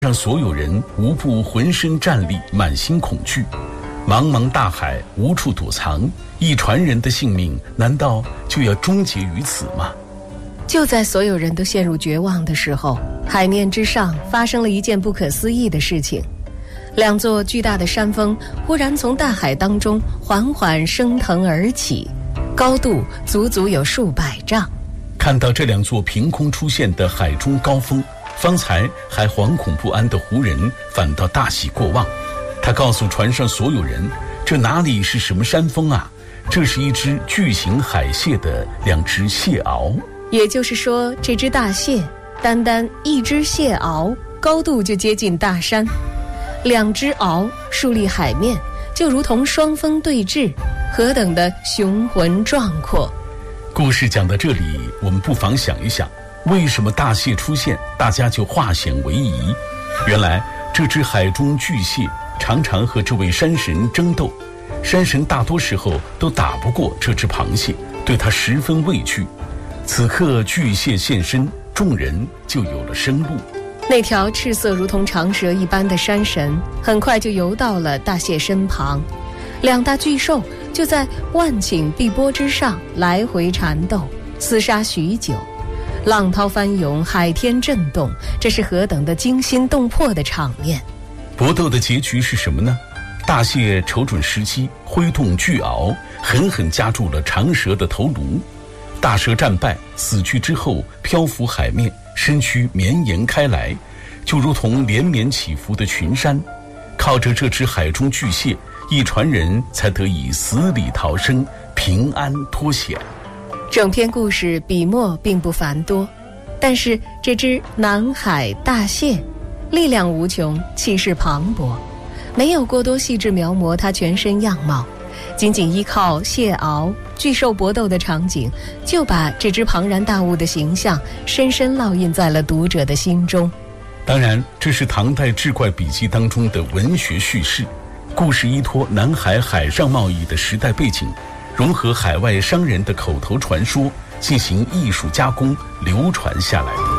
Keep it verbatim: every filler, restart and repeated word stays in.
让所有人无不浑身战栗，满心恐惧。茫茫大海无处躲藏，一船人的性命难道就要终结于此吗？ 就在所有人都陷入绝望的时候，海面之上发生了一件不可思议的事情。两座巨大的山峰忽然从大海当中缓缓升腾而起，高度足足有数百丈。 看到这两座凭空出现的海中高峰，方才还惶恐不安的胡人反倒大喜过望。他告诉船上所有人，这哪里是什么山峰啊，这是一只巨型海蟹的两只蟹螯。 也就是说，这只大蟹单单一只蟹螯高度就接近大山，两只螯竖立海面，就如同双峰对峙，何等的雄浑壮阔。 故事讲到这里，我们不妨想一想，为什么大蟹出现大家就化险为夷？原来这只海中巨蟹常常和这位山神争斗，山神大多时候都打不过这只螃蟹，对他十分畏惧。此刻巨蟹现身，众人就有了生路。 那条赤色如同长蛇一般的山神很快就游到了大蟹身旁，两大巨兽就在万顷碧波之上来回缠斗，厮杀许久，浪涛翻涌，海天震动，这是何等的惊心动魄的场面。 搏斗的结局是什么呢？大蟹瞅准时机，挥动巨螯，狠狠夹住了长蛇的头颅。大蛇战败，死去之后漂浮海面，身躯绵延开来，就如同连绵起伏的群山。靠着这只海中巨蟹，一船人才得以死里逃生，平安脱险。 整篇故事笔墨并不繁多，但是这只南海大蟹力量无穷，气势磅礴，没有过多细致描摹它全身样貌，仅仅依靠蟹螯巨兽搏斗的场景，就把这只庞然大物的形象深深烙印在了读者的心中。 当然，这是唐代志怪笔记当中的文学叙事，故事依托南海海上贸易的时代背景，融合海外商人的口头传说，进行艺术加工，流传下来的。